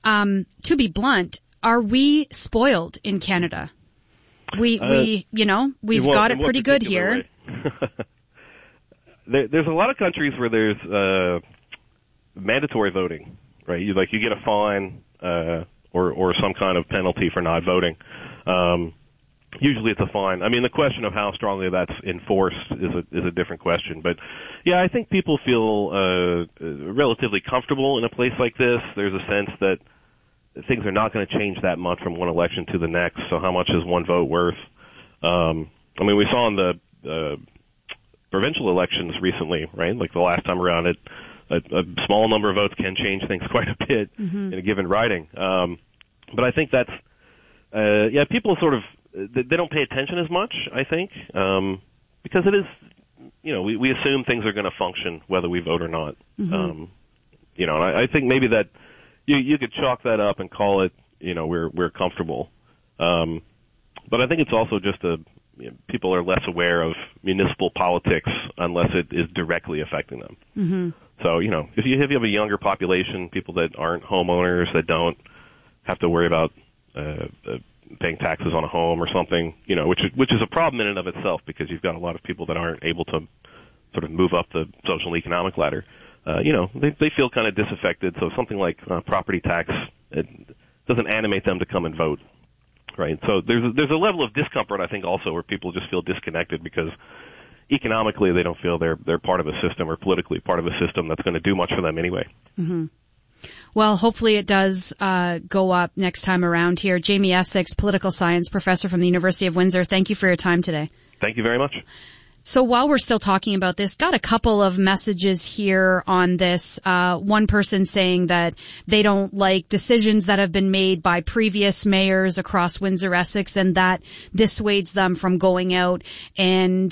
to be blunt, are we spoiled in Canada? We've got it pretty good here. There's a lot of countries where there's mandatory voting, right? You get a fine or some kind of penalty for not voting. Usually it's a fine. I mean, the question of how strongly that's enforced is a different question. But, yeah, I think people feel relatively comfortable in a place like this. There's a sense that things are not going to change that much from one election to the next, so how much is one vote worth? I mean, we saw in the provincial elections recently, right? Like the last time around, a small number of votes can change things quite a bit in a given riding. But I think that's, people sort of, they don't pay attention as much, I think, because it is, we assume things are going to function whether we vote or not. And I think maybe that you could chalk that up and call it, we're comfortable. But I think it's also just people are less aware of municipal politics unless it is directly affecting them. Mm-hmm. So, if you have a younger population, people that aren't homeowners, that don't have to worry about paying taxes on a home or something, which is a problem in and of itself because you've got a lot of people that aren't able to sort of move up the social and economic ladder. They feel kind of disaffected. So something like property tax, it doesn't animate them to come and vote. Right. So there's a level of discomfort, I think, also where people just feel disconnected because economically they don't feel they're part of a system or politically part of a system that's going to do much for them anyway. Mm-hmm. Well, hopefully it does go up next time around here. Jamie Essex, political science professor from the University of Windsor, thank you for your time today. Thank you very much. So while we're still talking about this, got a couple of messages here on this. One person saying that they don't like decisions that have been made by previous mayors across Windsor-Essex and that dissuades them from going out and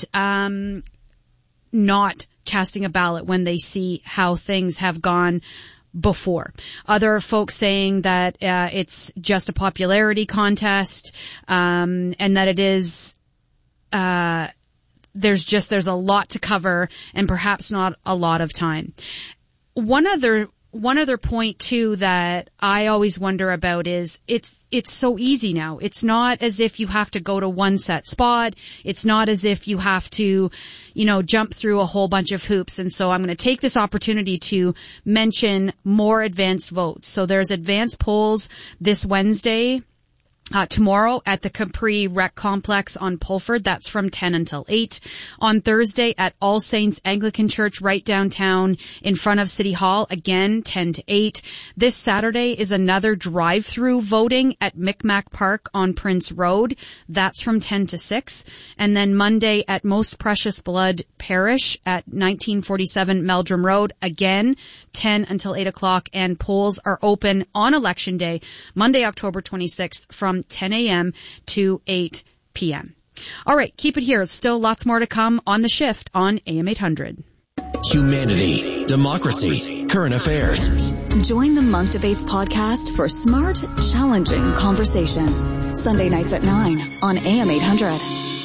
not casting a ballot when they see how things have gone before. Other folks saying that it's just a popularity contest and that it is there's a lot to cover and perhaps not a lot of time. One other point too that I always wonder about is it's so easy now. It's not as if you have to go to one set spot. It's not as if you have to, jump through a whole bunch of hoops. And so I'm going to take this opportunity to mention more advanced votes. So there's advanced polls this Wednesday. Tomorrow at the Capri Rec Complex on Pulford. That's from 10 until 8. On Thursday at All Saints Anglican Church right downtown in front of City Hall. Again, 10 to 8. This Saturday is another drive-through voting at Micmac Park on Prince Road. That's from 10 to 6. And then Monday at Most Precious Blood Parish at 1947 Meldrum Road. Again, 10 until 8 o'clock. And polls are open on Election Day, Monday, October 26th from 10 a.m. to 8 p.m. All right, keep it here. Still lots more to come on The Shift on AM 800. Humanity, democracy, current affairs. Join the Monk Debates podcast for smart, challenging conversation. Sunday nights at 9 on AM 800.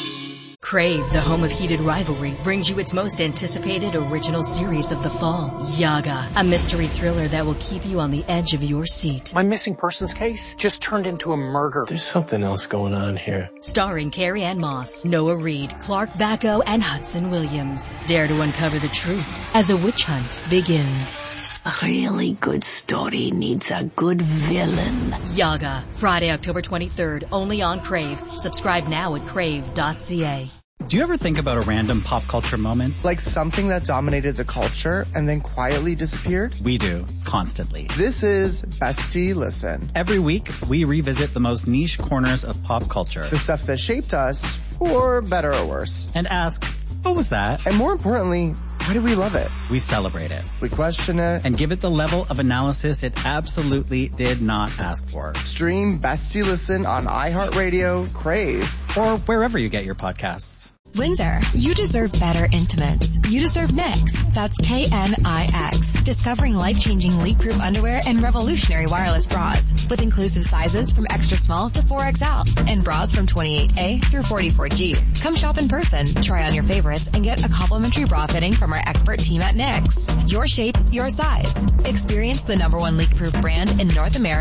Crave, the home of heated rivalry, brings you its most anticipated original series of the fall, Yaga, a mystery thriller that will keep you on the edge of your seat. My missing persons case just turned into a murder. There's something else going on here. Starring Carrie Ann Moss, Noah Reid, Clark Bacco, and Hudson Williams. Dare to uncover the truth as a witch hunt begins. A really good story needs a good villain. Yaga, Friday, October 23rd, only on Crave. Subscribe now at crave.ca. Do you ever think about a random pop culture moment? Like something that dominated the culture and then quietly disappeared? We do, constantly. This is Bestie Listen. Every week, we revisit the most niche corners of pop culture. The stuff that shaped us, for better or worse. And ask, what was that? And more importantly, why do we love it? We celebrate it. We question it. And give it the level of analysis it absolutely did not ask for. Stream Bestie Listen on iHeartRadio, Crave, or wherever you get your podcasts. Windsor, you deserve better intimates. You deserve Knix. That's KNIX. Discovering life-changing leak-proof underwear and revolutionary wireless bras with inclusive sizes from extra small to 4XL and bras from 28A through 44G. Come shop in person, try on your favorites, and get a complimentary bra fitting from our expert team at Knix. Your shape, your size. Experience the #1 leak-proof brand in North America